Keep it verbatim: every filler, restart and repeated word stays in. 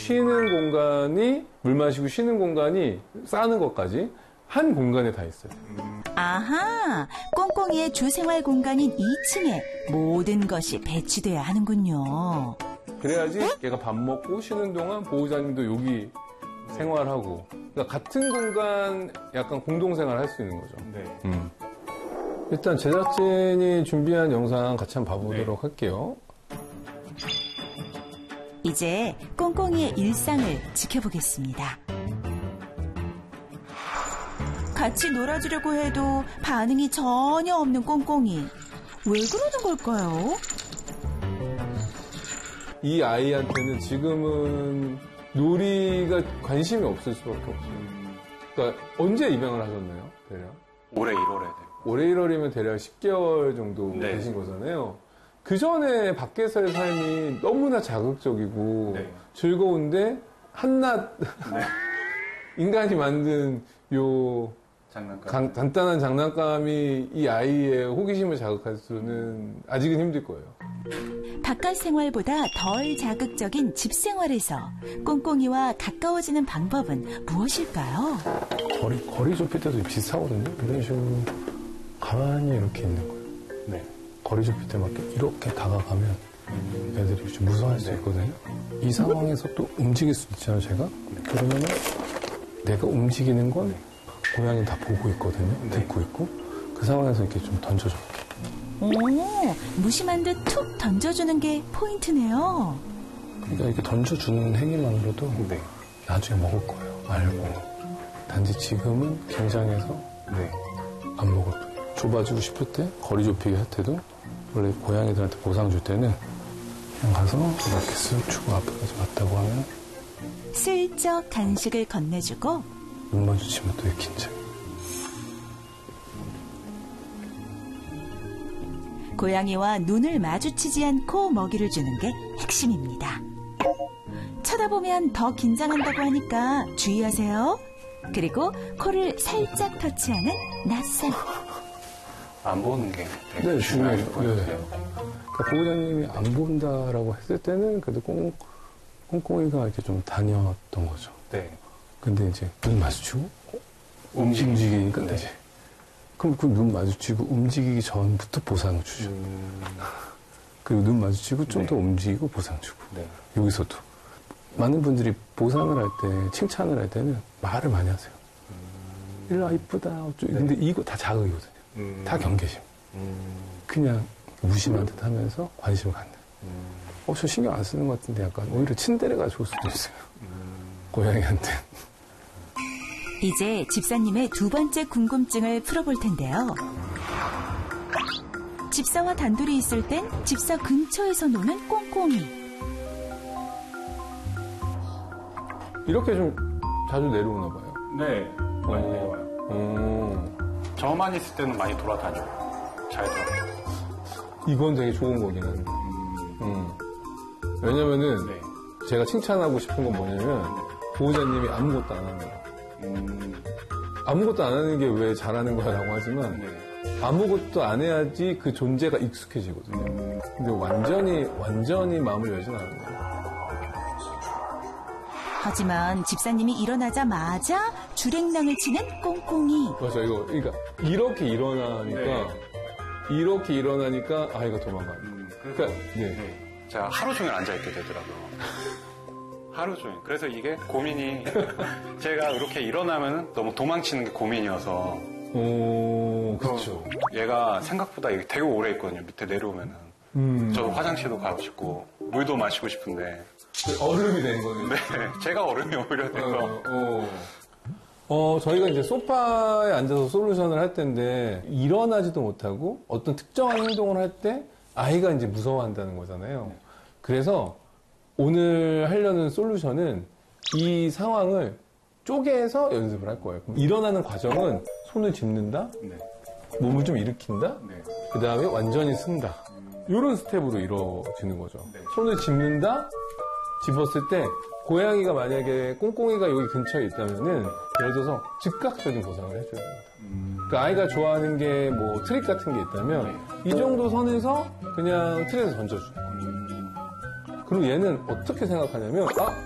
쉬는 공간이, 물 마시고 쉬는 공간이, 싸는 것까지 한 공간에 다 있어요. 아하, 꽁꽁이의 주생활 공간인 이 층에 모든 것이 배치돼야 하는군요. 그래야지 얘가 밥 먹고 쉬는 동안 보호자님도 여기 생활하고, 그러니까 같은 공간 약간 공동생활 할 수 있는 거죠. 네. 음. 일단 제작진이 준비한 영상 같이 한번 봐보도록 네. 할게요. 이제 꽁꽁이의 일상을 지켜보겠습니다. 같이 놀아주려고 해도 반응이 전혀 없는 꽁꽁이. 왜 그러는 걸까요? 이 아이한테는 지금은 놀이가 관심이 없을 수밖에 없어요. 그러니까 언제 입양을 하셨나요? 대략? 올해 일월에 돼요. 올해 일월이면 대략 십 개월 정도 네. 되신 거잖아요. 그 전에 밖에서의 삶이 너무나 자극적이고 네. 즐거운데 한낱 네. 인간이 만든 요 장난감. 간, 간단한 장난감이 이 아이의 호기심을 자극할 수는 아직은 힘들 거예요. 바깥 생활보다 덜 자극적인 집 생활에서 꽁꽁이와 가까워지는 방법은 무엇일까요? 거리, 거리 좁힐 때도 비슷하거든요. 이런 식으로 가만히 이렇게 있는 거예요. 네. 거리 좁힐 때 막 이렇게 다가가면 애들이 좀 무서워할 수 있거든요. 이 상황에서 또 움직일 수 있잖아요, 제가. 그러면 내가 움직이는 건 고양이는 다 보고 있거든요. 네. 듣고 있고. 그 상황에서 이렇게 좀 던져줘. 오, 무심한 듯 툭 던져주는 게 포인트네요. 그러니까 이렇게 던져주는 행위만으로도 네. 나중에 먹을 거예요. 알고. 단지 지금은 긴장해서 네. 안 먹을 거예요. 좁아주고 싶을 때, 거리 좁히기 할 때도 원래 고양이들한테 보상 줄 때는 그냥 가서 이렇게 쓱 주고 앞에까지 왔다고 하면 슬쩍 간식을 건네주고 눈 마주치면 또 이렇게 긴장. 고양이와 눈을 마주치지 않고 먹이를 주는 게 핵심입니다. 쳐다보면 더 긴장한다고 하니까 주의하세요. 그리고 코를 살짝 터치하는 낯선. 안 보는 게 되게 네, 중요할 중요해요. 것 네. 같아요. 그러니까 보호자님이 안 본다라고 했을 때는 그래도 꽁, 꽁꽁이가 이렇게 좀 다녔던 거죠. 네. 근데 이제 눈 마주치고 움직이- 움직이니까 네. 이제 그럼 그 눈 마주치고 움직이기 전부터 보상을 주죠. 음... 그리고 눈 마주치고 좀 네. 더 움직이고 보상 주고. 네. 여기서도 많은 분들이 보상을 할 때, 칭찬을 할 때는 말을 많이 하세요. 음... 일로 와, 이쁘다. 어쩌- 근데 이거 다 자극이거든요. 음... 다 경계심. 음... 그냥 무심한 듯 하면서 관심을 갖는. 음... 어, 저 신경 안 쓰는 것 같은데 약간 오히려 친데레가 좋을 수도 있어요. 음... 고양이한테. 이제 집사님의 두 번째 궁금증을 풀어볼 텐데요. 집사와 단둘이 있을 땐 집사 근처에서 노는 꽁꽁이. 이렇게 좀 자주 내려오나 봐요. 네. 많이 어. 내려와요. 음, 저만 있을 때는 많이 돌아다녀요. 잘 돌아다녀요. 이건 되게 좋은 거긴 한데. 음. 왜냐면은 네. 제가 칭찬하고 싶은 건 뭐냐면 보호자님이 아무것도 안 하는 거예요. 음... 아무것도 안 하는 게 왜 잘하는 거야라고 하지만 네. 아무것도 안 해야지 그 존재가 익숙해지거든요. 근데 완전히 완전히 마음을 열진 않는 거예요. 하지만 집사님이 일어나자마자 주랭랑을 치는 꽁꽁이. 맞아, 이거 그러니까 이렇게 일어나니까 네. 이렇게 일어나니까 아이가 도망가요. 음, 그래서 그러니까 네. 네. 제가 하루 종일 앉아있게 되더라고요. 하루 종일. 그래서 이게 고민이 제가 이렇게 일어나면 너무 도망치는 게 고민이어서 오, 그렇죠. 얘가 생각보다 이게 되게 오래 있거든요. 밑에 내려오면은. 음. 저도 화장실도 가고 싶고 물도 마시고 싶은데 얼음이 된 거네요. 네, 제가 얼음이 오히려 돼서 어, 어. 어, 저희가 이제 소파에 앉아서 솔루션을 할 텐데 일어나지도 못하고 어떤 특정한 행동을 할 때 아이가 이제 무서워한다는 거잖아요. 그래서 오늘 하려는 솔루션은 이 상황을 쪼개서 연습을 할 거예요. 일어나는 과정은 손을 짚는다, 네. 몸을 좀 일으킨다, 네. 그 다음에 완전히 쓴다. 이런 스텝으로 이루어지는 거죠. 네. 손을 짚는다, 집었을 때 고양이가 만약에 꽁꽁이가 여기 근처에 있다면은 예를 들어서 즉각적인 보상을 해줘야 됩니다. 음. 그러니까 아이가 좋아하는 게 뭐 트릭 같은 게 있다면 이 정도 선에서 그냥 트랙에서 던져줘요. 그리고 얘는 어떻게 생각하냐면 아